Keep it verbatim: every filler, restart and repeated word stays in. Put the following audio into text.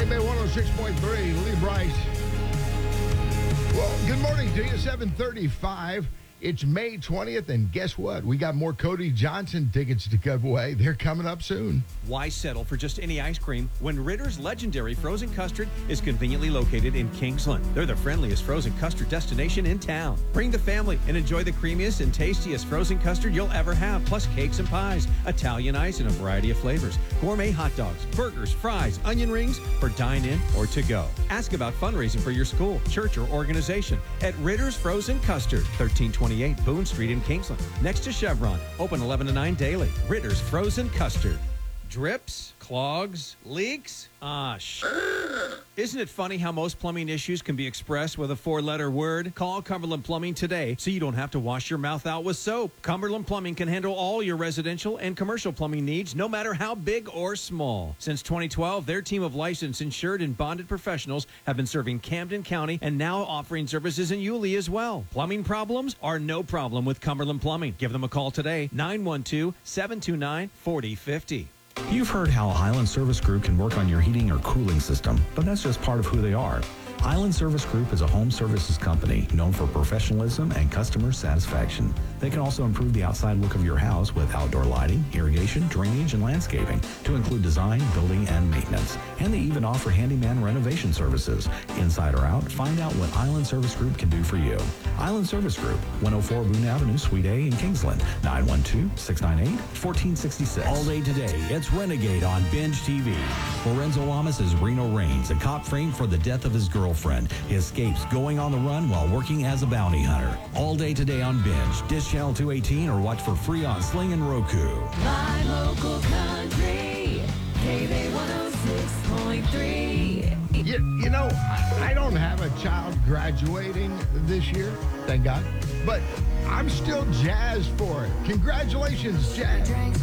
K B one oh six point three, Lee Bryce. Well, good morning to you, seven thirty-five. It's May twentieth, and guess what? We got more Cody Johnson tickets to give away. They're coming up soon. Why settle for just any ice cream when Ritter's legendary frozen custard is conveniently located in Kingsland? They're the friendliest frozen custard destination in town. Bring the family and enjoy the creamiest and tastiest frozen custard you'll ever have, plus cakes and pies, Italian ice in a variety of flavors, gourmet hot dogs, burgers, fries, onion rings for dine-in or to go. Ask about fundraising for your school, church, or organization at Ritter's Frozen Custard, thirteen twenty-eight Boone Street in Kingsland, next to Chevron, open eleven to nine daily. Ritter's Frozen Custard. Drips, clogs, leaks? Ah, sh. Isn't it funny how most plumbing issues can be expressed with a four-letter word? Call Cumberland Plumbing today so you don't have to wash your mouth out with soap. Cumberland Plumbing can handle all your residential and commercial plumbing needs, no matter how big or small. Since twenty twelve, their team of licensed, insured, and bonded professionals have been serving Camden County and now offering services in Yulee as well. Plumbing problems are no problem with Cumberland Plumbing. Give them a call today, nine one two, seven two nine, four oh five oh. You've heard how Highland Service Group can work on your heating or cooling system, but that's just part of who they are. Highland Service Group is a home services company known for professionalism and customer satisfaction. They can also improve the outside look of your house with outdoor lighting, irrigation, drainage, and landscaping to include design, building, and maintenance. And they even offer handyman renovation services. Inside or out, find out what Island Service Group can do for you. Island Service Group, one oh four Boone Avenue, Suite A in Kingsland, nine one two, six nine eight, one four six six. All day today, it's Renegade on Binge T V. Lorenzo Lamas is Reno Reigns, a cop framed for the death of his girlfriend. He escapes going on the run while working as a bounty hunter. All day today on Binge. Dish Channel two eighteen or watch for free on Sling and Roku. My local country, K B one oh six point three. You, you know, I, I don't have a child graduating this year, thank God, but I'm still jazzed for it. Congratulations, Jazz.